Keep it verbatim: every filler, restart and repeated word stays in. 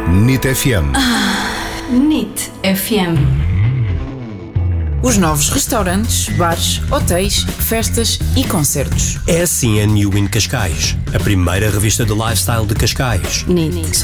N I T F M. N I T F M. Os novos restaurantes, bares, hotéis, festas e concertos. É assim a New in Cascais, a primeira revista de lifestyle de Cascais. N I T.